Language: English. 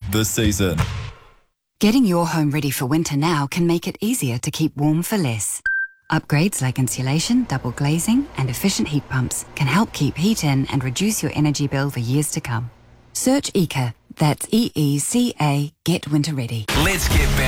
this season. Getting your home ready for winter now can make it easier to keep warm for less. Upgrades like insulation, double glazing, and efficient heat pumps can help keep heat in and reduce your energy bill for years to come. Search EECA, that's EECA, Get Winter Ready. Let's get back